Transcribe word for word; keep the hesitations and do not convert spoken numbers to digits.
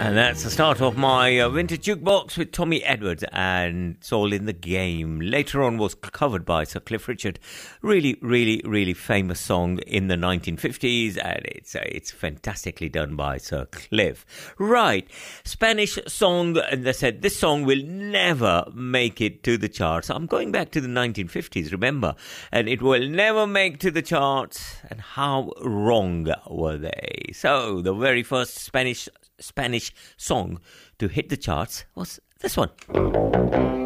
And that's the start of my uh, vintage jukebox with Tommy Edwards, and It's All in the Game. Later on was covered by Sir Cliff Richard. Really, really, really famous song in the nineteen fifties, and it's uh, it's fantastically done by Sir Cliff. Right, Spanish song, and they said this song will never make it to the charts. I'm going back to the nineteen fifties, remember, and it will never make to the charts. And how wrong were they? So the very first Spanish Spanish song to hit the charts was this one.